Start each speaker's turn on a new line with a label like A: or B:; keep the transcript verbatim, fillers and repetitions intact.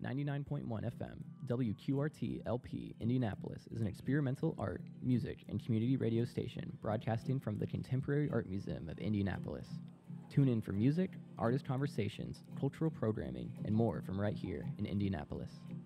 A: ninety-nine point one F M, W Q R T L P, Indianapolis is an experimental art, music, and community radio station broadcasting from the Contemporary Art Museum of Indianapolis. Tune in for music, artist conversations, cultural programming, and more from right here in Indianapolis.